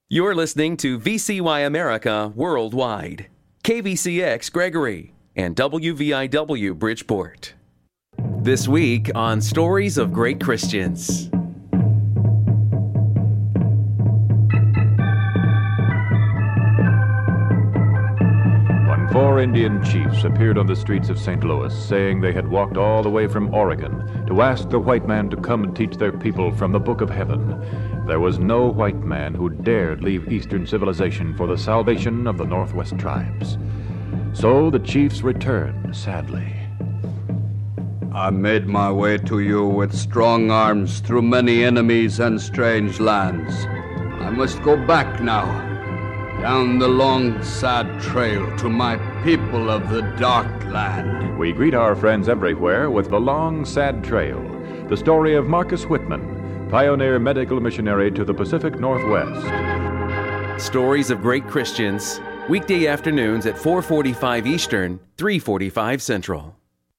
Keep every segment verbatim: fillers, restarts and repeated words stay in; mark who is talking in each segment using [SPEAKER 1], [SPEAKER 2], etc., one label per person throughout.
[SPEAKER 1] You're listening to V C Y America Worldwide, K V C X Gregory, and W V I W Bridgeport. This week on Stories of Great Christians.
[SPEAKER 2] Four Indian chiefs appeared on the streets of Saint Louis, saying they had walked all the way from Oregon to ask the white man to come and teach their people from the Book of Heaven. There was no white man who dared leave Eastern civilization for the salvation of the Northwest tribes. So the chiefs returned, sadly.
[SPEAKER 3] I made my way to you with strong arms through many enemies and strange lands. I must go back now, down the long, sad trail to my people of the dark land.
[SPEAKER 2] We greet our friends everywhere with The Long, Sad Trail, the story of Marcus Whitman, pioneer medical missionary to the Pacific Northwest.
[SPEAKER 1] Stories of Great Christians, weekday afternoons at four forty-five Eastern, three forty-five Central.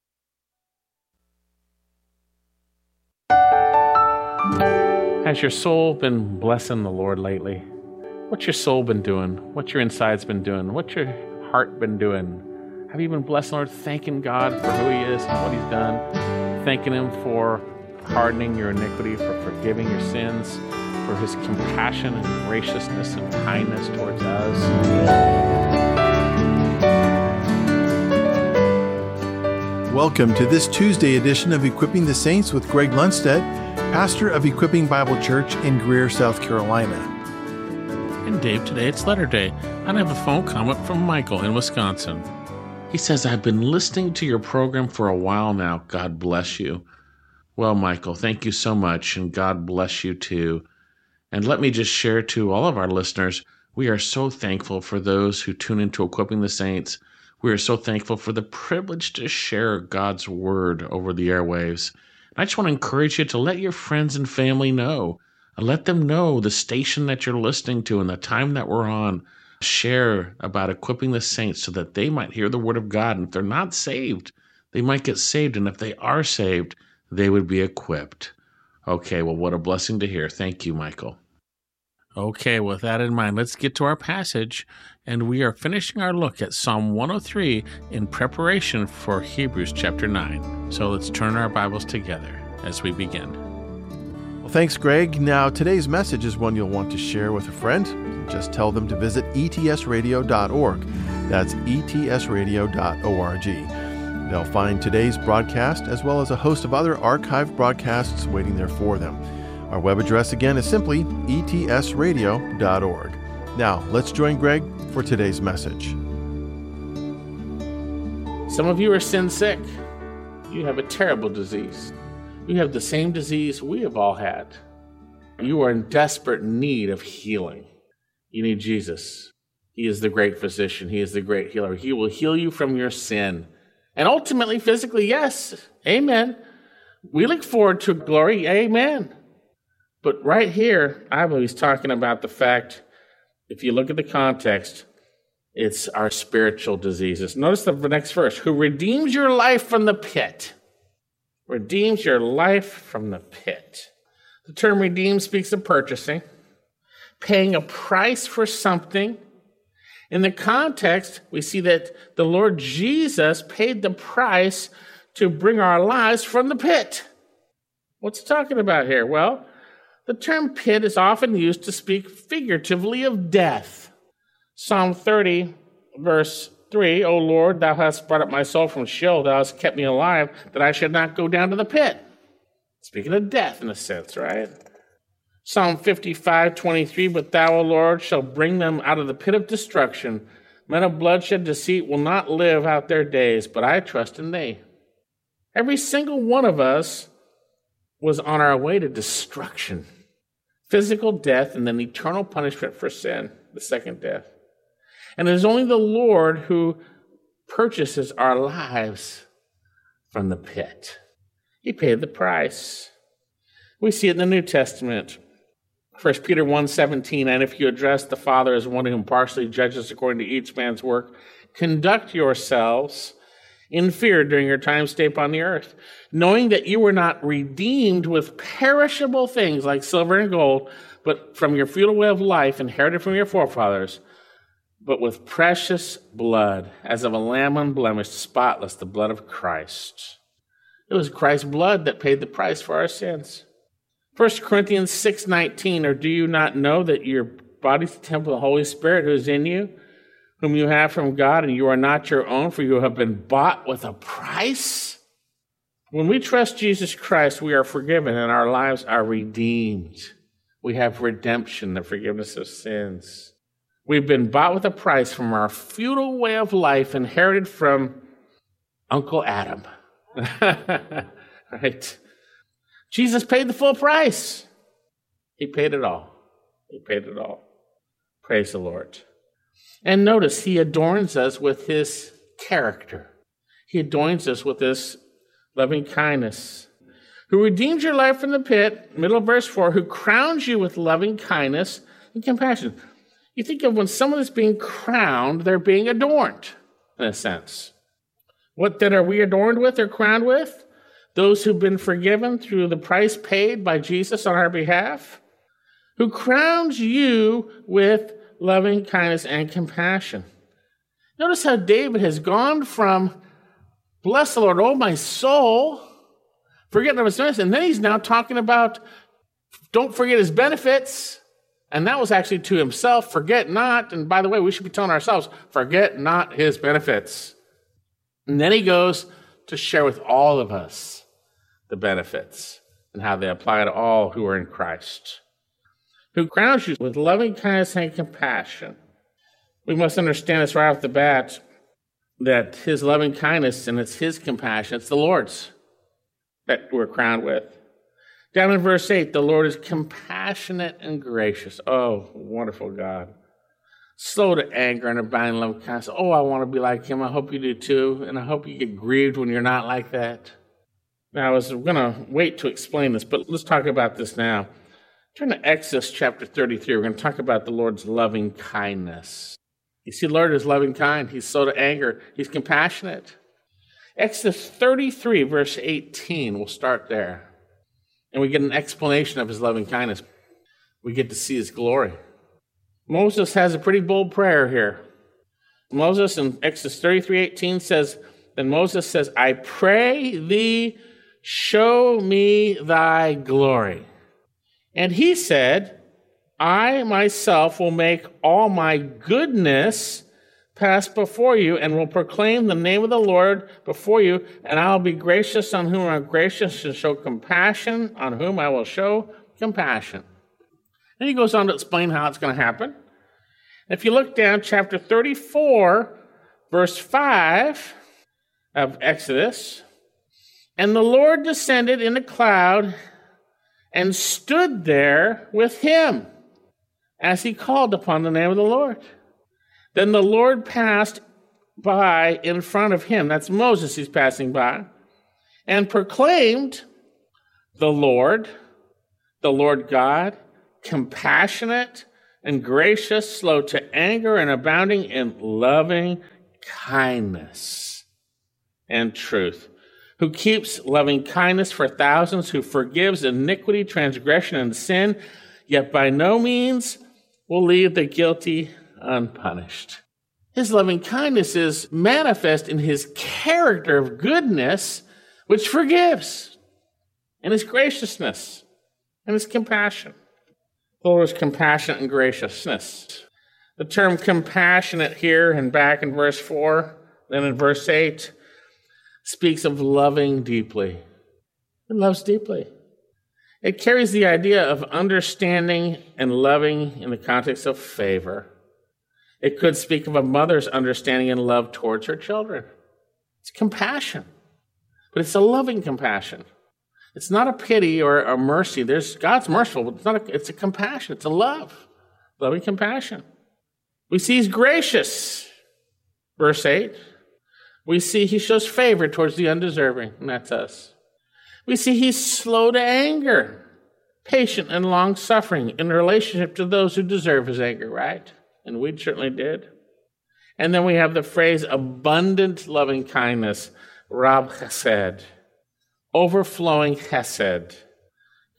[SPEAKER 4] Has your soul been blessing the Lord lately? What's your soul been doing? What's your insides been doing? What's your heart been doing? Have you been blessing the Lord, thanking God for who He is and what He's done? Thanking Him for pardoning your iniquity, for forgiving your sins, for His compassion and graciousness and kindness towards us?
[SPEAKER 5] Welcome to this Tuesday edition of Equipping the Saints with Greg Lundstedt, pastor of Equipping Bible Church in Greer, South Carolina.
[SPEAKER 4] And Dave, today it's letter day, and I have a phone comment from Michael in Wisconsin. He says, I've been listening to your program for a while now. God bless you. Well, Michael, thank you so much, and God bless you too. And let me just share to all of our listeners, we are so thankful for those who tune into Equipping the Saints. We are so thankful for the privilege to share God's Word over the airwaves. And I just want to encourage you to let your friends and family know. Let them know the station that you're listening to and the time that we're on. Share about Equipping the Saints so that they might hear the Word of God. And if they're not saved, they might get saved. And if they are saved, they would be equipped. Okay, well, what a blessing to hear. Thank you, Michael. Okay, with that in mind, let's get to our passage. And we are finishing our look at Psalm one oh three in preparation for Hebrews chapter nine. So let's turn our Bibles together as we begin.
[SPEAKER 5] Thanks, Greg. Now, today's message is one you'll want to share with a friend. Just tell them to visit E T S radio dot org. That's E T S radio dot org. They'll find today's broadcast as well as a host of other archived broadcasts waiting there for them. Our web address again is simply E T S radio dot org. Now, let's join Greg for today's message.
[SPEAKER 4] Some of you are sin sick. You have a terrible disease. You have the same disease we have all had. You are in desperate need of healing. You need Jesus. He is the great physician. He is the great healer. He will heal you from your sin. And ultimately, physically, yes. Amen. We look forward to glory. Amen. But right here, I believe he's talking about the fact, if you look at the context, it's our spiritual diseases. Notice the next verse. Who redeems your life from the pit. Redeems your life from the pit. The term redeem speaks of purchasing, paying a price for something. In the context, we see that the Lord Jesus paid the price to bring our lives from the pit. What's he talking about here? Well, the term pit is often used to speak figuratively of death. Psalm thirty, verse three, O Lord, thou hast brought up my soul from Sheol, thou hast kept me alive, that I should not go down to the pit. Speaking of death in a sense, right? Psalm fifty-five, twenty-three, but thou, O Lord, shall bring them out of the pit of destruction. Men of bloodshed deceit will not live out their days, but I trust in thee. Every single one of us was on our way to destruction. Physical death and then eternal punishment for sin, the second death. And it is only the Lord who purchases our lives from the pit. He paid the price. We see it in the New Testament. First Peter one seventeen, and if you address the Father as one who impartially judges according to each man's work, conduct yourselves in fear during your time stay upon the earth, knowing that you were not redeemed with perishable things like silver and gold but from your feudal way of life inherited from your forefathers, but with precious blood, as of a lamb unblemished, spotless, the blood of Christ. It was Christ's blood that paid the price for our sins. First Corinthians six nineteen, or do you not know that your body is the temple of the Holy Spirit who is in you, whom you have from God, and you are not your own, for you have been bought with a price? When we trust Jesus Christ, we are forgiven and our lives are redeemed. We have redemption, the forgiveness of sins. We've been bought with a price from our feudal way of life inherited from Uncle Adam. Right? Jesus paid the full price. He paid it all. He paid it all. Praise the Lord. And notice, he adorns us with his character. He adorns us with his loving kindness. Who redeemed your life from the pit, middle of verse four, who crowns you with loving kindness and compassion. You think of when someone is being crowned, they're being adorned, in a sense. What then are we adorned with or crowned with? Those who've been forgiven through the price paid by Jesus on our behalf, who crowns you with loving kindness and compassion. Notice how David has gone from, bless the Lord, oh my soul, forgetting of his benefits, and then he's now talking about, don't forget his benefits, and that was actually to himself, forget not, and by the way, we should be telling ourselves, forget not his benefits. And then he goes to share with all of us the benefits and how they apply to all who are in Christ, who crowns you with loving kindness and compassion. We must understand this right off the bat, that his loving kindness and it's his compassion, it's the Lord's that we're crowned with. Down in verse eight, the Lord is compassionate and gracious. Oh, wonderful God. Slow to anger and abounding in love kindness. Oh, I want to be like him. I hope you do too. And I hope you get grieved when you're not like that. Now, I was going to wait to explain this, but let's talk about this now. Turn to Exodus chapter thirty-three. We're going to talk about the Lord's loving kindness. You see, the Lord is loving kind. He's slow to anger. He's compassionate. Exodus thirty-three, verse eighteen. We'll start there. And we get an explanation of his loving kindness. We get to see his glory. Moses has a pretty bold prayer here. Moses in Exodus thirty-three eighteen says, then Moses says, I pray thee, show me thy glory. And he said, I myself will make all my goodness pass before you and will proclaim the name of the Lord before you, and I'll be gracious on whom I'm gracious and show compassion on whom I will show compassion. And he goes on to explain how it's going to happen. If you look down chapter thirty-four, verse five of Exodus, and the Lord descended in a cloud and stood there with him as he called upon the name of the Lord. Then the Lord passed by in front of him, that's Moses he's passing by, and proclaimed, the Lord, the Lord God, compassionate and gracious, slow to anger, and abounding in loving kindness and truth, who keeps loving kindness for thousands, who forgives iniquity, transgression, and sin, yet by no means will leave the guilty unpunished. His loving kindness is manifest in his character of goodness, which forgives, and his graciousness and his compassion. The Lord is compassionate and graciousness. The term compassionate here and back in verse four, then in verse eight, speaks of loving deeply. It loves deeply. It carries the idea of understanding and loving in the context of favor. It could speak of a mother's understanding and love towards her children. It's compassion, but it's a loving compassion. It's not a pity or a mercy. There's God's merciful, but it's not a, it's a compassion. It's a love, loving compassion. We see he's gracious, verse eight. We see he shows favor towards the undeserving, and that's us. We see he's slow to anger, patient and long-suffering in relationship to those who deserve his anger, right? And we certainly did. And then we have the phrase abundant loving kindness, Rab Chesed, overflowing Chesed,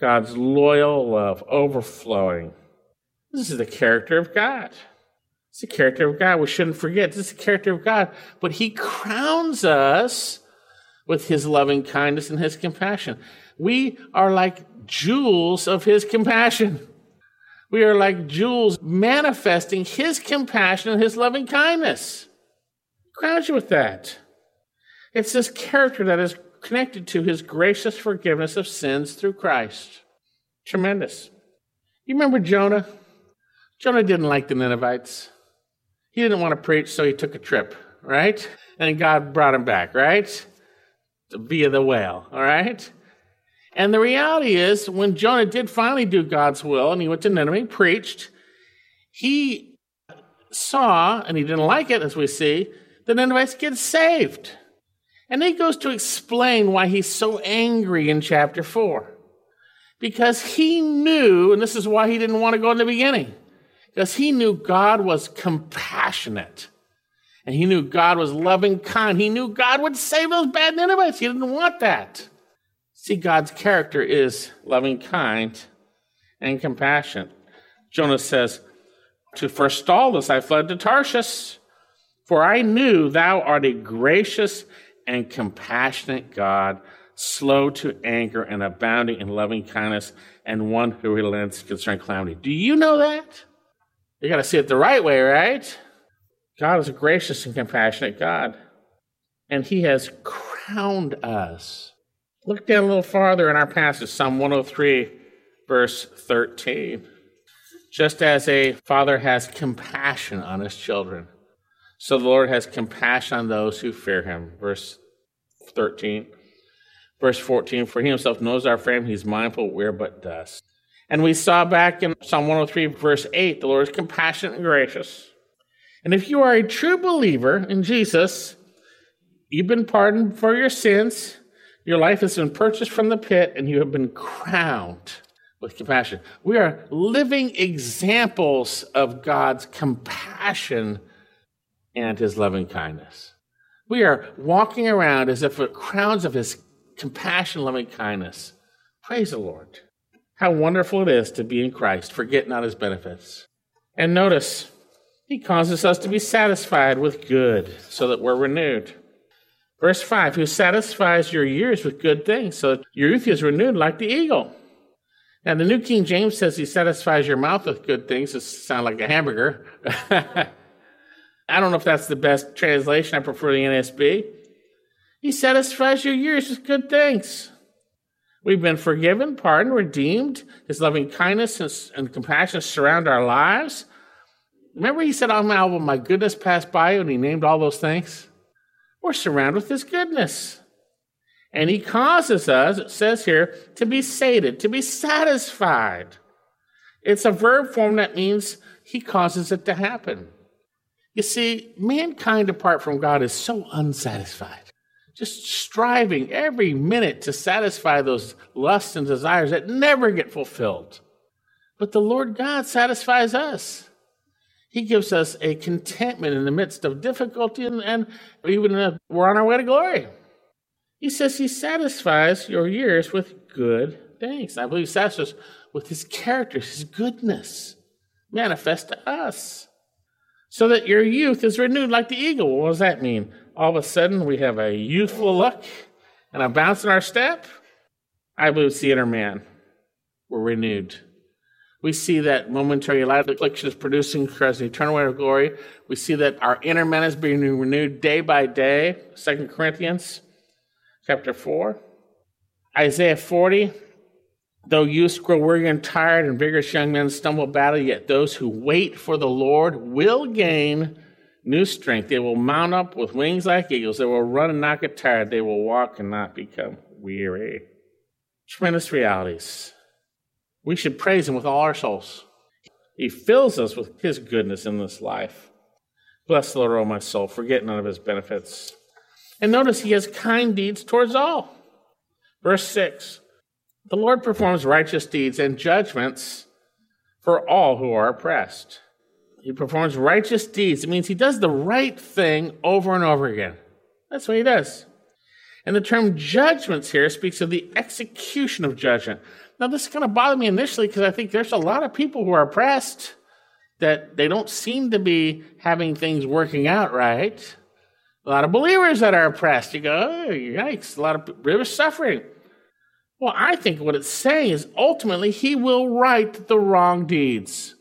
[SPEAKER 4] God's loyal love overflowing. This is the character of God. It's the character of God. We shouldn't forget. This is the character of God. But he crowns us with his loving kindness and his compassion. We are like jewels of his compassion. We are like jewels manifesting his compassion and his loving kindness. He crowns you with that. It's this character that is connected to his gracious forgiveness of sins through Christ. Tremendous. You remember Jonah? Jonah didn't like the Ninevites. He didn't want to preach, so he took a trip, right? And God brought him back, right? Via the whale, all right? And the reality is, when Jonah did finally do God's will, and he went to Nineveh, he preached, he saw, and he didn't like it, as we see, the Ninevites get saved. And he goes to explain why he's so angry in chapter four. Because he knew, and this is why he didn't want to go in the beginning, because he knew God was compassionate. And he knew God was loving kind. He knew God would save those bad Ninevites. He didn't want that. See, God's character is loving kind and compassionate. Jonah says, to forestall this, I fled to Tarshish, for I knew thou art a gracious and compassionate God, slow to anger and abounding in loving kindness, and one who relents concerning calamity. Do you know that? You got to see it the right way, right? God is a gracious and compassionate God, and he has crowned us. Look down a little farther in our passage, Psalm one oh three, verse thirteen. Just as a father has compassion on his children, so the Lord has compassion on those who fear him. Verse thirteen. Verse fourteen, for he himself knows our frame, he's mindful we're but dust. And we saw back in Psalm one oh three, verse eight, the Lord is compassionate and gracious. And if you are a true believer in Jesus, you've been pardoned for your sins, your life has been purchased from the pit, and you have been crowned with compassion. We are living examples of God's compassion and his loving kindness. We are walking around as if with crowns of his compassion, loving kindness. Praise the Lord. How wonderful it is to be in Christ, forget not his benefits. And notice, he causes us to be satisfied with good so that we're renewed. Verse five, who satisfies your years with good things so that your youth is renewed like the eagle. Now, the New King James says he satisfies your mouth with good things. This sounds like a hamburger. I don't know if that's the best translation. I prefer the N S B. He satisfies your years with good things. We've been forgiven, pardoned, redeemed. His loving kindness and compassion surround our lives. Remember he said on my album, my goodness passed by you, and he named all those things? We're surrounded with his goodness. And he causes us, it says here, to be sated, to be satisfied. It's a verb form that means he causes it to happen. You see, mankind apart from God is so unsatisfied, just striving every minute to satisfy those lusts and desires that never get fulfilled. But the Lord God satisfies us. He gives us a contentment in the midst of difficulty, and, and even uh, we're on our way to glory. He says he satisfies your years with good things. I believe he satisfies us with his character, his goodness, manifest to us. So that your youth is renewed like the eagle. What does that mean? All of a sudden we have a youthful look and a bounce in our step? I believe it's the inner man. We're renewed. We see that momentary light affliction is producing an eternal way of glory. We see that our inner man is being renewed day by day. Second Corinthians chapter four. Isaiah forty. Though youths grow weary and tired, and vigorous young men stumble badly, yet those who wait for the Lord will gain new strength. They will mount up with wings like eagles. They will run and not get tired. They will walk and not become weary. Tremendous realities. We should praise him with all our souls. He fills us with his goodness in this life. Bless the Lord, O my soul. Forget none of his benefits. And notice he has kind deeds towards all. Verse six. The Lord performs righteous deeds and judgments for all who are oppressed. He performs righteous deeds. It means he does the right thing over and over again. That's what he does. And the term judgments here speaks of the execution of judgment. Now, this kind of bothered me initially because I think there's a lot of people who are oppressed that they don't seem to be having things working out right. A lot of believers that are oppressed. You go, oh, yikes, a lot of believers suffering. Well, I think what it's saying is ultimately he will right the wrong deeds.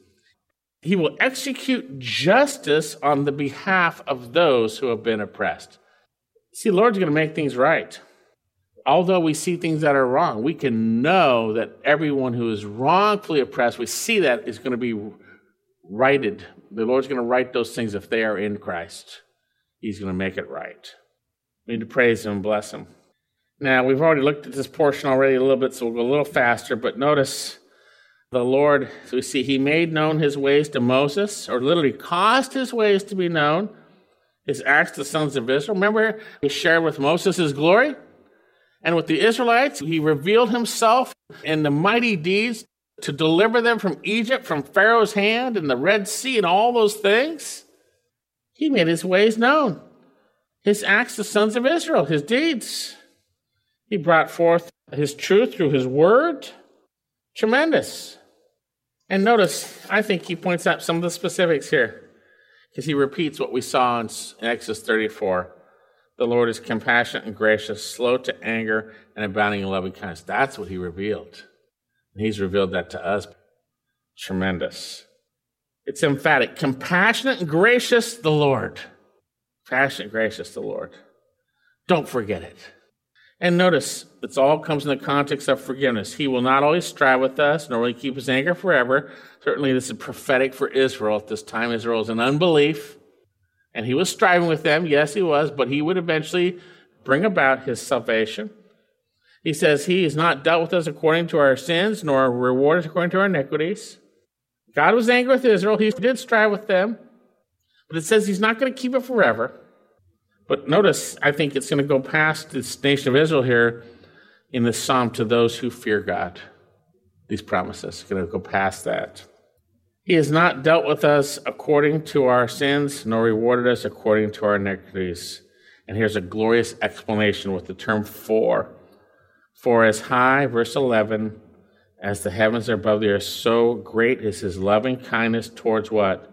[SPEAKER 4] He will execute justice on the behalf of those who have been oppressed. See, the Lord's going to make things right. Although we see things that are wrong, we can know that everyone who is wrongfully oppressed, we see that is going to be righted. The Lord's going to right those things if they are in Christ. He's going to make it right. We need to praise him and bless him. Now, we've already looked at this portion already a little bit, so we'll go a little faster, but notice the Lord, so we see he made known his ways to Moses, or literally caused his ways to be known, his acts to the sons of Israel. Remember, he shared with Moses his glory? And with the Israelites, he revealed himself in the mighty deeds to deliver them from Egypt, from Pharaoh's hand, and the Red Sea, and all those things. He made his ways known. His acts to the sons of Israel, his deeds. He brought forth his truth through his word. Tremendous. And notice, I think he points out some of the specifics here, because he repeats what we saw in Exodus thirty-four. The Lord is compassionate and gracious, slow to anger, and abounding in loving kindness. That's what he revealed. And he's revealed that to us. Tremendous. It's emphatic. Compassionate and gracious, the Lord. Compassionate and gracious, the Lord. Don't forget it. And notice, it all comes in the context of forgiveness. He will not always strive with us, nor will he keep his anger forever. Certainly this is prophetic for Israel. At this time, Israel is in unbelief. And he was striving with them, yes, he was, but he would eventually bring about his salvation. He says he has not dealt with us according to our sins, nor rewarded us according to our iniquities. God was angry with Israel. He did strive with them. But it says he's not going to keep it forever. But notice, I think it's going to go past this nation of Israel here in this psalm to those who fear God. These promises are going to go past that. He has not dealt with us according to our sins, nor rewarded us according to our iniquities. And here's a glorious explanation with the term for. For as high, verse eleven, as the heavens are above the earth, so great is his loving kindness towards what?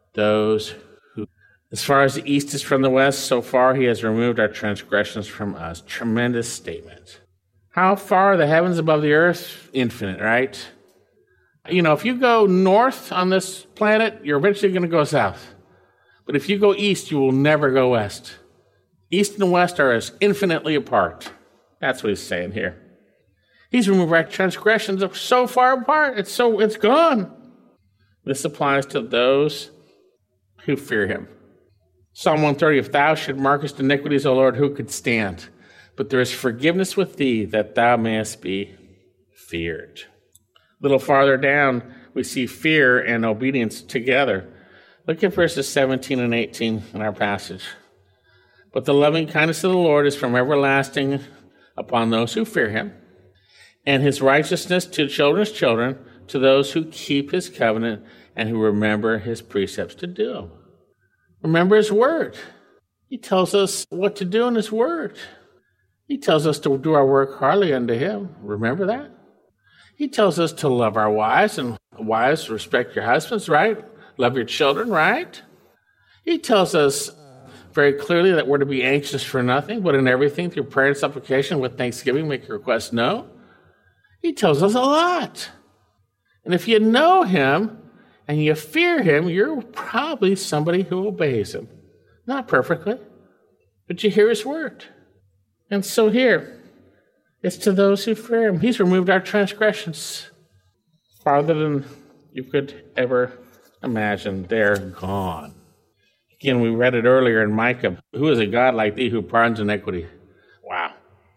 [SPEAKER 4] Those who, as far as the east is from the west, so far he has removed our transgressions from us. Tremendous statement. How far are the heavens above the earth? Infinite, right? You know, if you go north on this planet, you're eventually going to go south. But if you go east, you will never go west. East and west are as infinitely apart. That's what he's saying here. He's removed our transgressions so far apart, it's so it's gone. This applies to those who fear him. Psalm one thirty, if thou should mark us iniquities, O Lord, who could stand? But there is forgiveness with thee, that thou mayest be feared. A little farther down, we see fear and obedience together. Look at verses seventeen and eighteen in our passage. But the loving kindness of the Lord is from everlasting upon those who fear him, and his righteousness to children's children, to those who keep his covenant and who remember his precepts to do them. Remember his word. He tells us what to do in his word. He tells us to do our work heartily unto him. Remember that? He tells us to love our wives, and wives, respect your husbands, right? Love your children, right? He tells us very clearly that we're to be anxious for nothing, but in everything, through prayer and supplication, with thanksgiving, make your requests known. He tells us a lot. And if you know him and you fear him, you're probably somebody who obeys him. Not perfectly, but you hear his word. And so here, it's to those who fear him. He's removed our transgressions farther than you could ever imagine. They're gone. Again, we read it earlier in Micah. Who is a God like thee who pardons iniquity? Wow.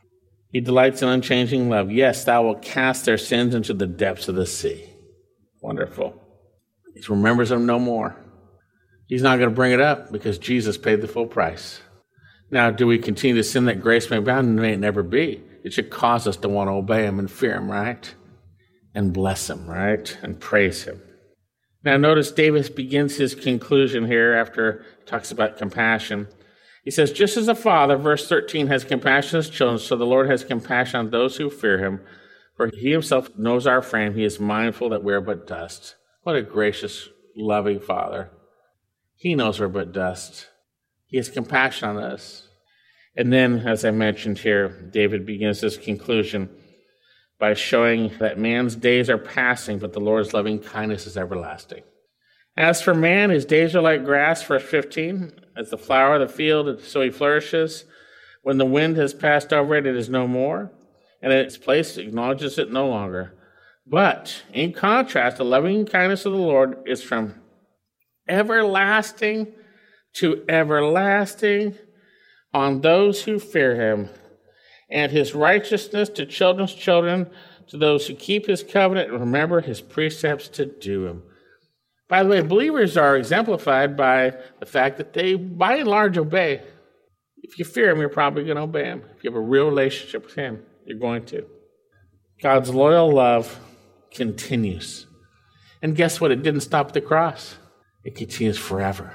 [SPEAKER 4] He delights in unchanging love. Yes, thou wilt cast their sins into the depths of the sea. Wonderful. He remembers them no more. He's not going to bring it up because Jesus paid the full price. Now, do we continue to sin that grace may abound? It may never be. It should cause us to want to obey him and fear him, right? And bless him, right? And praise him. Now, notice David begins his conclusion here after he talks about compassion. He says, just as a father, verse thirteen, has compassion on his children, so the Lord has compassion on those who fear him, For he himself knows our frame. He is mindful that we are but dust. What a gracious, loving Father. He knows we're but dust. He has compassion on us. And then, as I mentioned here, David begins this conclusion by showing that man's days are passing, but the Lord's loving kindness is everlasting. As for man, his days are like grass, verse fifteen, as the flower of the field, so he flourishes. When the wind has passed over it, it is no more, and in its place acknowledges it no longer. But, in contrast, the loving kindness of the Lord is from everlasting to everlasting on those who fear him, and his righteousness to children's children, to those who keep his covenant and remember his precepts to do them. By the way, believers are exemplified by the fact that they, by and large, obey. If you fear him, you're probably going to obey him. If you have a real relationship with him, you're going to. God's loyal love continues. And guess what? It didn't stop at the cross. It continues forever.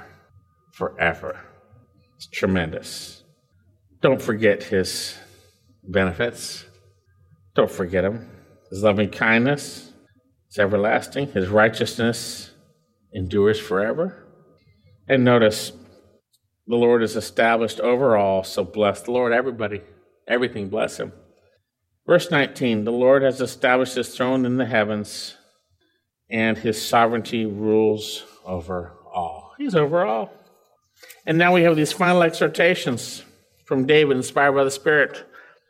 [SPEAKER 4] Forever. It's tremendous. Don't forget his benefits. Don't forget him. His loving kindness is everlasting. His righteousness endures forever. And notice, the Lord is established over all, so bless the Lord, everybody. Everything, bless him. Verse nineteen, the Lord has established his throne in the heavens, and his sovereignty rules over all. He's over all. And now we have these final exhortations from David, inspired by the Spirit.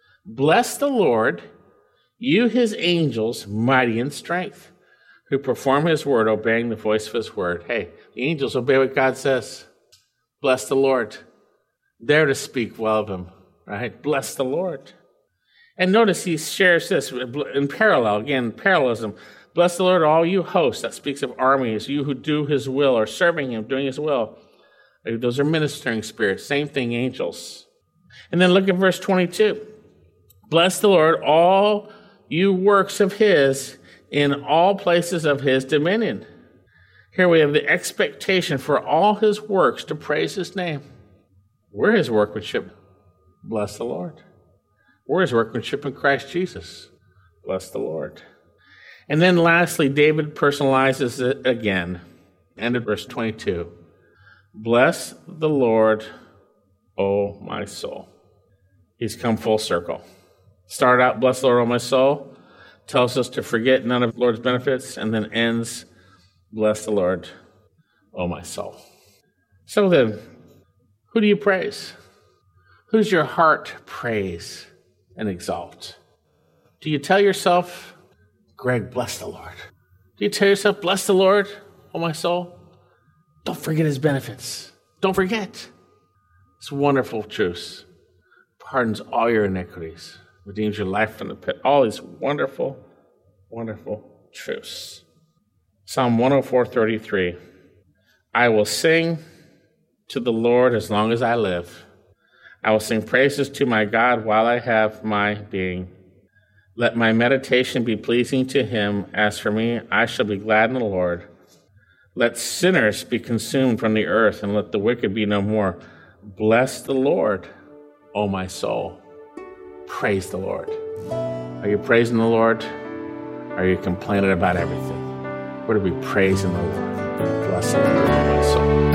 [SPEAKER 4] Bless the Lord, you his angels, mighty in strength, who perform his word, obeying the voice of his word. Hey, the angels obey what God says. Bless the Lord. They're to speak well of him, right? Bless the Lord. And notice he shares this in parallel, again, parallelism. Bless the Lord, all you hosts. That speaks of armies, you who do his will, or serving him, doing his will. Those are ministering spirits. Same thing, angels. And then look at verse twenty-two. Bless the Lord, all you works of his, in all places of his dominion. Here we have the expectation for all his works to praise his name. We're his workmanship. Bless the Lord. We're his workmanship in Christ Jesus. Bless the Lord. And then lastly, David personalizes it again. End of verse twenty-two. Bless the Lord, O my soul. He's come full circle. Started out, bless the Lord, O my soul. Tells us to forget none of the Lord's benefits, and then ends, bless the Lord, O my soul. So then, who do you praise? Who's your heart praise and exalt? Do you tell yourself, Greg, bless the Lord? Do you tell yourself, bless the Lord, O my soul? Don't forget his benefits. Don't forget. It's wonderful truths. Pardons all your iniquities. Redeems your life from the pit. All these wonderful, wonderful truths. Psalm one oh four thirty-three. I will sing to the Lord as long as I live. I will sing praises to my God while I have my being. Let my meditation be pleasing to him. As for me, I shall be glad in the Lord. Let sinners be consumed from the earth, and let the wicked be no more. Bless the Lord, O my soul. Praise the Lord. Are you praising the Lord? Are you complaining about everything? We're to be praising the Lord. Bless the Lord, O my soul.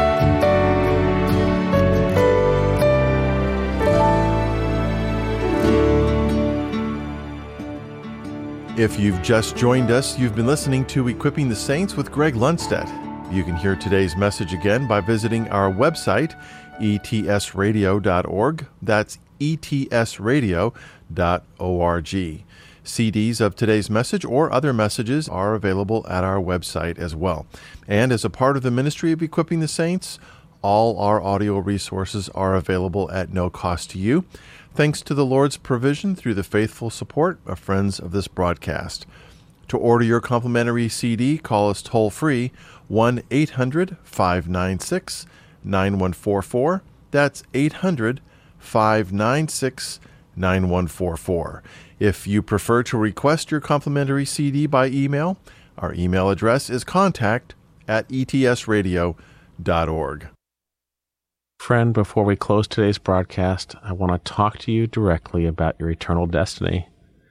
[SPEAKER 5] If you've just joined us, you've been listening to Equipping the Saints with Greg Lundstedt. You can hear today's message again by visiting our website, e t s radio dot org. That's e t s radio dot org. C Ds of today's message or other messages are available at our website as well. And as a part of the ministry of Equipping the Saints, all our audio resources are available at no cost to you, thanks to the Lord's provision through the faithful support of friends of this broadcast. To order your complimentary C D, call us toll-free, one eight hundred five nine six nine one four four. That's eight hundred five nine six nine one four four. If you prefer to request your complimentary C D by email, our email address is contact at e t s radio dot org.
[SPEAKER 4] Friend, before we close today's broadcast, I want to talk to you directly about your eternal destiny.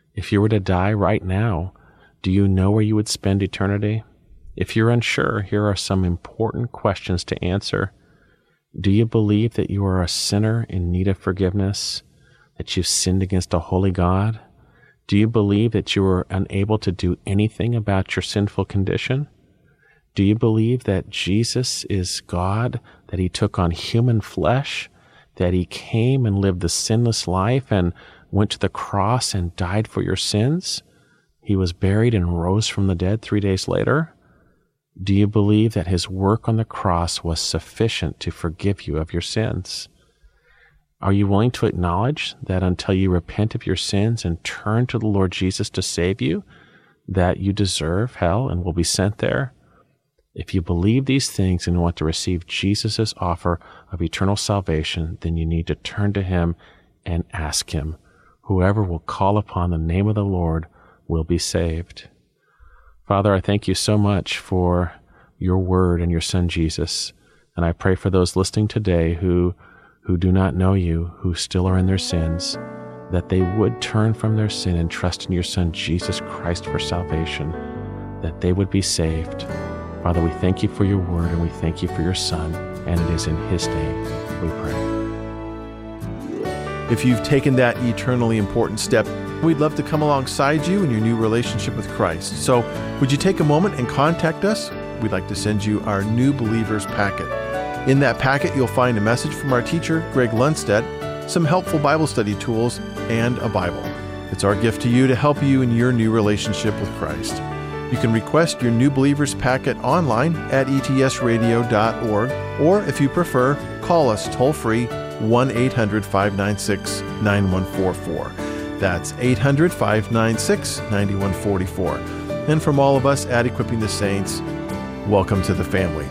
[SPEAKER 6] If you were to die right now, do you know where you would spend eternity? If you're unsure, here are some important questions to answer. Do you believe that you are a sinner in need of forgiveness, that you've sinned against a holy God? Do you believe that you are unable to do anything about your sinful condition? Do you believe that Jesus is God, that he took on human flesh, that he came and lived the sinless life and went to the cross and died for your sins? He was buried and rose from the dead three days later. Do you believe that his work on the cross was sufficient to forgive you of your sins? Are you willing to acknowledge that until you repent of your sins and turn to the Lord Jesus to save you, that you deserve hell and will be sent there? If you believe these things and want to receive Jesus' offer of eternal salvation, then you need to turn to him and ask him. Whoever will call upon the name of the Lord will be saved. Father, I thank you so much for your word and your son Jesus. And I pray for those listening today who, who do not know you, who still are in their sins, that they would turn from their sin and trust in your son Jesus Christ for salvation, that they would be saved. Father, we thank you for your word and we thank you for your son, and it is in his name we pray.
[SPEAKER 5] If you've taken that eternally important step, we'd love to come alongside you in your new relationship with Christ. So would you take a moment and contact us? We'd like to send you our New Believers packet. In that packet, you'll find a message from our teacher, Greg Lundstedt, some helpful Bible study tools, and a Bible. It's our gift to you to help you in your new relationship with Christ. You can request your New Believers packet online at E T S radio dot org, or if you prefer, call us toll-free one eight hundred, five nine six, nine one four four. That's eight hundred, five nine six, nine one four four. And from all of us at Equipping the Saints, welcome to the family.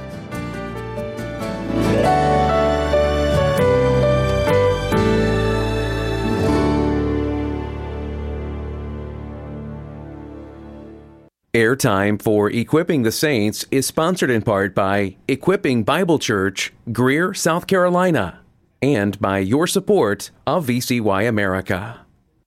[SPEAKER 1] Airtime for Equipping the Saints is sponsored in part by Equipping Bible Church, Greer, South Carolina, and by your support of V C Y America.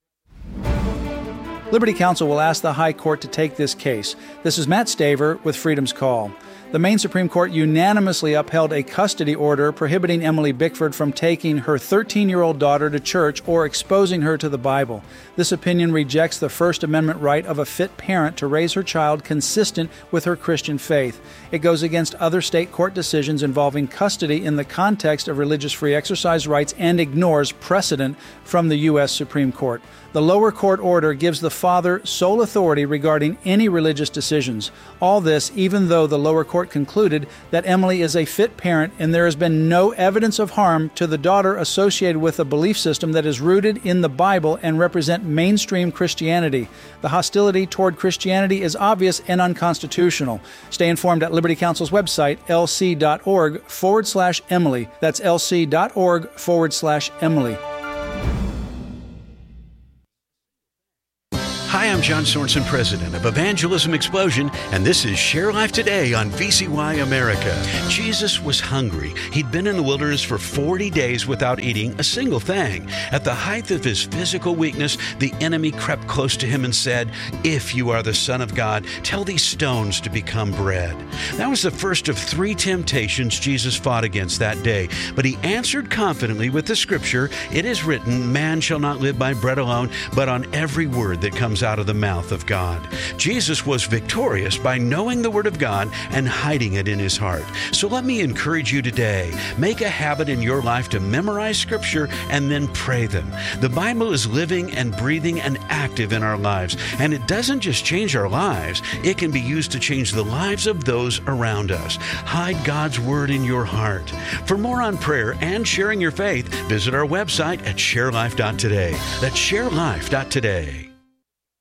[SPEAKER 7] Liberty Counsel will ask the High Court to take this case. This is Matt Staver with Freedom's Call. The Maine Supreme Court unanimously upheld a custody order prohibiting Emily Bickford from taking her thirteen-year-old daughter to church or exposing her to the Bible. This opinion rejects the First Amendment right of a fit parent to raise her child consistent with her Christian faith. It goes against other state court decisions involving custody in the context of religious free exercise rights and ignores precedent from the U S Supreme Court. The lower court order gives the father sole authority regarding any religious decisions. All this even though the lower court concluded that Emily is a fit parent and there has been no evidence of harm to the daughter associated with a belief system that is rooted in the Bible and represent mainstream Christianity. The hostility toward Christianity is obvious and unconstitutional. Stay informed at Liberty Counsel's website, lc.org forward slash Emily. That's lc.org forward slash Emily.
[SPEAKER 8] Hi, I'm John Sorensen, president of Evangelism Explosion, and this is Share Life Today on V C Y America. Jesus was hungry. He'd been in the wilderness for forty days without eating a single thing. At the height of his physical weakness, the enemy crept close to him and said, "If you are the Son of God, tell these stones to become bread." That was the first of three temptations Jesus fought against that day, but he answered confidently with the scripture, "It is written, man shall not live by bread alone, but on every word that comes out of the mouth of God." Jesus was victorious by knowing the Word of God and hiding it in his heart. So let me encourage you today. Make a habit in your life to memorize Scripture and then pray them. The Bible is living and breathing and active in our lives, and it doesn't just change our lives. It can be used to change the lives of those around us. Hide God's Word in your heart. For more on prayer and sharing your faith, visit our website at share life dot today. That's share life dot today.